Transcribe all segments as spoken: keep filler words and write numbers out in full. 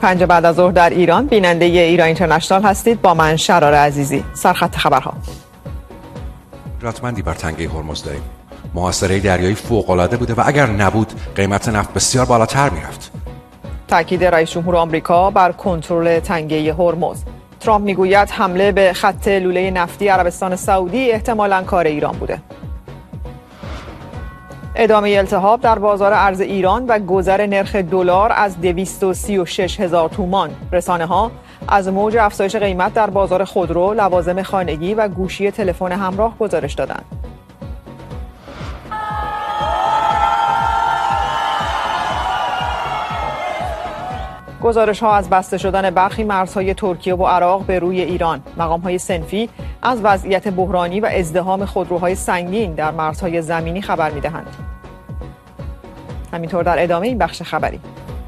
پنج بعد از ظهر در ایران بیننده ایران اینترنشنال هستید. با من شرار عزیزی. سرخط خبرها. قدرتمندی بر تنگه هرمز داریم. محاصره دریایی فوق‌العاده بوده و اگر نبود قیمت نفت بسیار بالاتر می‌رفت. تاکید رئیس جمهور آمریکا بر کنترل تنگه هرمز. ترامپ میگوید حمله به خط لوله نفتی عربستان سعودی احتمالاً کار ایران بوده. ادامه التهاب در بازار ارز ایران و گذر نرخ دلار از دویست و سی و شش هزار تومان. رسانه‌ها از موج افزایش قیمت در بازار خودرو، لوازم خانگی و گوشی تلفن همراه گزارش دادند. گزارش‌ها از بسته شدن برخی مرزهای ترکیه و عراق به روی ایران. مقام‌های صنفی از وضعیت بحرانی و ازدحام خودروهای سنگین در مرزهای زمینی خبر می‌دهند. همینطور در ادامه این بخش خبری.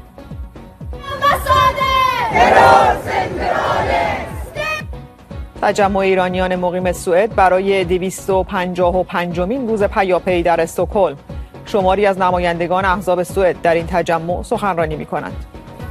تجمع ایرانیان مقیم سوئد برای دویست و پنجاه و پنجمین روز پیاپی در استکهلم. شماری از نمایندگان احزاب سوئد در این تجمع سخنرانی می‌کنند.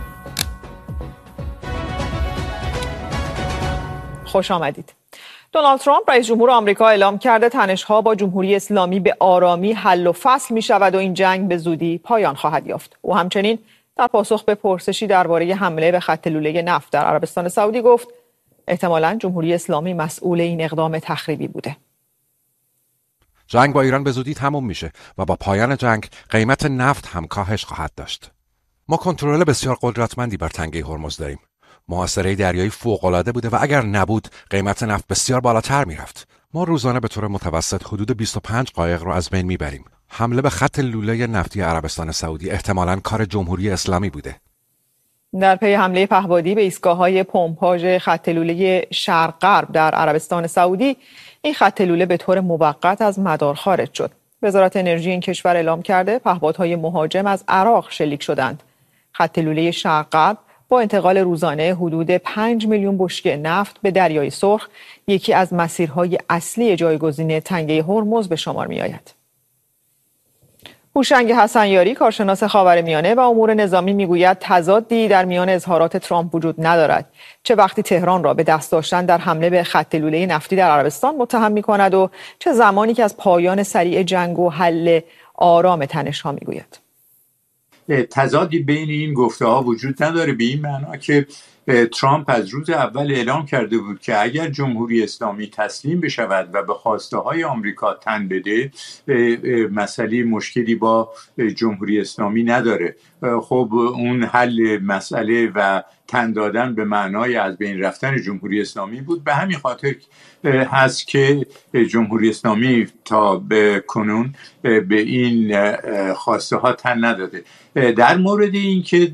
خوش آمدید. دونالد ترامپ رئیس جمهور آمریکا اعلام کرده تنش‌ها با جمهوری اسلامی به آرامی حل و فصل می‌شود و این جنگ به زودی پایان خواهد یافت. او همچنین در پاسخ به پرسشی درباره حمله به خط لوله نفت در عربستان سعودی گفت احتمالاً جمهوری اسلامی مسئول این اقدام تخریبی بوده. جنگ با ایران به زودی تمام میشه و با پایان جنگ قیمت نفت هم کاهش خواهد داشت. ما کنترل بسیار قدرتمندی بر تنگه هرمز داریم. محاصره دریایی فوق‌العاده بوده و اگر نبود قیمت نفت بسیار بالاتر میرفت. ما روزانه به طور متوسط حدود بیست و پنج قایق رو از بین میبریم. حمله به خط لوله نفتی عربستان سعودی احتمالاً کار جمهوری اسلامی بوده. در پی حمله پهپادی به ایستگاه‌های پمپاژ خط لوله شرق غرب در عربستان سعودی، این خط لوله به طور موقت از مدار خارج شد. وزارت انرژی این کشور اعلام کرده پهپادهای مهاجم از عراق شلیک شدند. خط لوله شرق غرب با انتقال روزانه حدود پنج میلیون بشکه نفت به دریای سرخ یکی از مسیرهای اصلی جایگزین تنگه هرمز به شمار می‌آید. هوشنگ حسنیاری کارشناس خاورمیانه و امور نظامی میگوید تضادی در میان اظهارات ترامپ وجود ندارد، چه وقتی تهران را به دست داشتن در حمله به خط لوله نفتی در عربستان متهم می‌کند و چه زمانی که از پایان سریع جنگ و حل آرام تنش‌ها میگوید. تضادی بین این گفته ها وجود نداره، به این معنا که ترامپ از روز اول اعلام کرده بود که اگر جمهوری اسلامی تسلیم بشود و به خواسته های آمریکا تن بده مسئله مشکلی با جمهوری اسلامی نداره. خب اون حل مسئله و تن دادن به معنای از بین رفتن جمهوری اسلامی بود. به همین خاطر هست که جمهوری اسلامی تا به کنون به این خواسته ها تن نداده. در مورد این که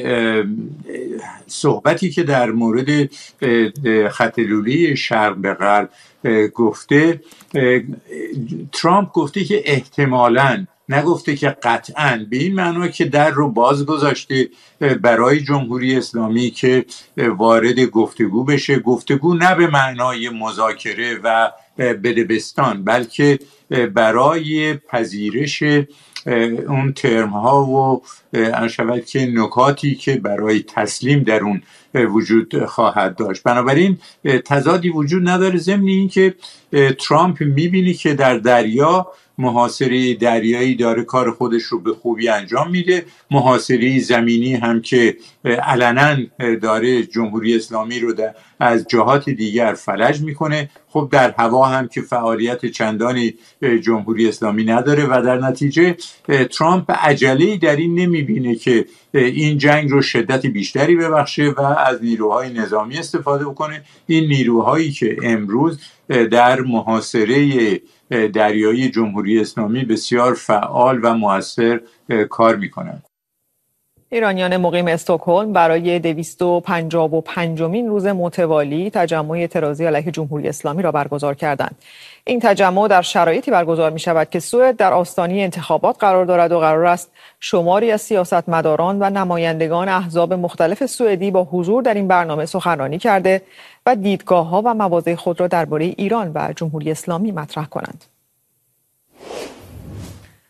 صحبتی که در مورد خط لوله شرق به غرب گفته، ترامپ گفته که احتمالاً، نگفته که قطعاً، به این معنا که در رو باز گذاشته برای جمهوری اسلامی که وارد گفتگو بشه. گفتگو نه به معنای مذاکره و بدبستان، بلکه برای پذیرش اون ترم ها و انشود که نکاتی که برای تسلیم در اون وجود خواهد داشت. بنابراین تضادی وجود نداره، ضمن این که ترامپ میبینی که در دریا محاصره دریایی داره کار خودش رو به خوبی انجام میده، محاصره زمینی هم که علنا داره جمهوری اسلامی رو از جهات دیگر فلج میکنه. خب در هوا هم که فعالیت چندانی جمهوری اسلامی نداره و در نتیجه ترامپ عجله‌ای در این نمیبینه که این جنگ رو شدت بیشتری ببخشه و از نیروهای نظامی استفاده بکنه. این نیروهایی که امروز در محاصره دریایی جمهوری اسلامی بسیار فعال و مؤثر کار میکنند. ایرانیان مقیم استکهلم برای دویست و پنجاه و پنجمین روز متوالی تجمع اعتراضی علیه جمهوری اسلامی را برگزار کردند. این تجمع در شرایطی برگزار می شود که سوئد در آستانه انتخابات قرار دارد و قرار است شماری از سیاستمداران و نمایندگان احزاب مختلف سوئدی با حضور در این برنامه سخنرانی کرده و دیدگاه‌ها و مواضع خود را درباره ایران و جمهوری اسلامی مطرح کنند.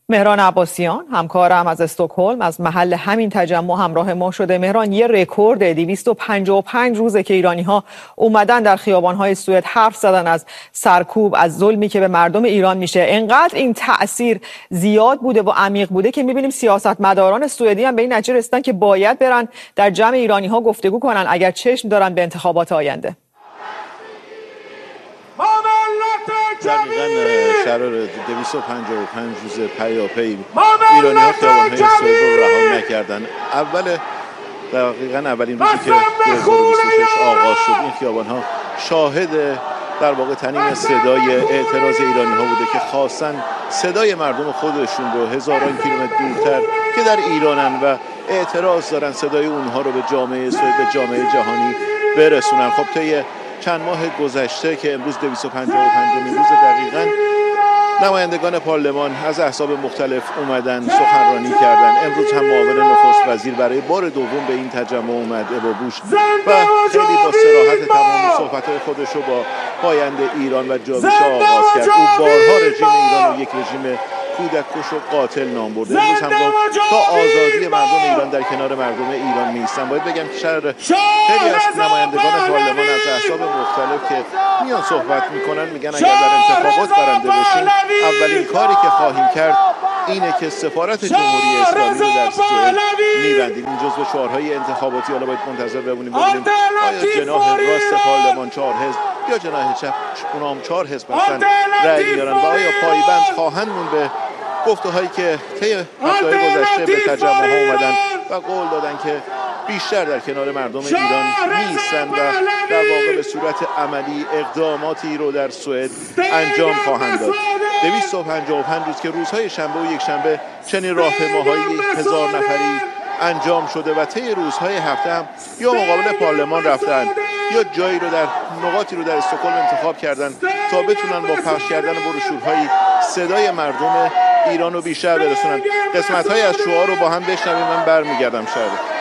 مهران عباسیان همکارم از استکهلم از محل همین تجمع همراه ما شده. مهران، یه رکورد دویست و پنجاه و پنج روزه که ایرانی‌ها اومدن در خیابان‌های سوئد حرف زدن از سرکوب، از ظلمی که به مردم ایران میشه. انقدر این تأثیر زیاد بوده و عمیق بوده که می‌بینیم سیاستمداران سوئدی هم به این نتیجه رسیدن که باید برن در جمع ایرانی‌ها گفتگو کنن اگر چشم دارن به انتخابات آینده. دقیقاً شرار دویست و پنجاه و پنج روز پیاپی ایرانی‌ها خیابان‌های سوئد رو رها نکردن. اول دقیقاً اولین روزی که دو هزار و بیست و شش آغاز شد این خیابان‌ها شاهد در واقع تنین صدای اعتراض ایرانی‌ها بوده که خواستن صدای مردم خودشون رو هزاران کیلومتر دورتر که در ایرانن و اعتراض دارن صدای اونها رو به جامعه سوئد، به جامعه جهانی برسونن. خب طی چند ماه گذشته که امروز دویست و پنجاه و پنج روز دقیقاً نمایندگان پارلمان از احزاب مختلف اومدن سخنرانی کردن. امروز هم معاون نخست وزیر برای بار دوم به این تجمع اومد، ابا بوش، و خیلی با صراحت تمام صحبت‌های خودش رو با پاینده ایران و جاویش آغاز کرد. او بارها رژیم ایران رو یک رژیم کودک‌کش و قاتل نام برده. امروز هم گفت تا آزادی مردم ایران در کنار مردم ایران میستن. باید بگم که شهر خیلی از نمایندگان پارلمان از احزاب مختلف که میان صحبت میکنن میگن اگر در انتخابات برنده بشیم اولین کاری که خواهیم کرد اینه که سفارت جمهوری اسلامی رو در سوئد میبندیم. این جزو شعارهای انتخاباتی. حالا باید منتظر بمونیم ببینیم آیا جناح راست پارلمان چهار حزب یا جناح چپ اونام چهار حزب هستن رأی میارن و آیا پایبند خواهند موند به گفته‌هایی که طی هفته‌های گذشته به تجمع ها اومدن و قول دادن که بیشتر در کنار مردم ایران میستن و در واقع به صورت عملی اقداماتی رو در سوئد انجام خواهند داد. دویست و پنجاه و پنج روز که روزهای شنبه و یک شنبه چنین راهپیماهای هزار نفری انجام شده و طی روزهای هفته هم یا مقابل پارلمان رفتن یا جایی رو در نقاطی رو در استکهلم انتخاب کردن تا بتونن با پخش کردن بروشورهایی صدای مردم ایران رو بیشتر برسونن. قسمت‌های از شعار رو با هم بشنویم. من برمیگردم شهر.